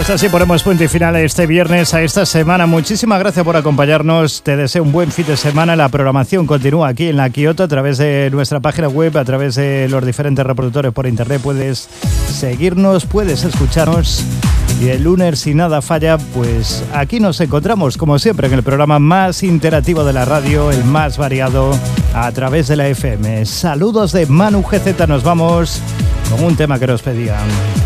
Pues así ponemos punto y final a este viernes, a esta semana. Muchísimas gracias por acompañarnos. Te deseo un buen fin de semana. La programación continúa aquí en La Quioto a través de nuestra página web, a través de los diferentes reproductores por internet. Puedes seguirnos, puedes escucharnos. Y el lunes, si nada falla, pues aquí nos encontramos, como siempre, en el programa más interactivo de la radio, el más variado, a través de la FM. Saludos de Manu GZ. Nos vamos con un tema que nos pedían.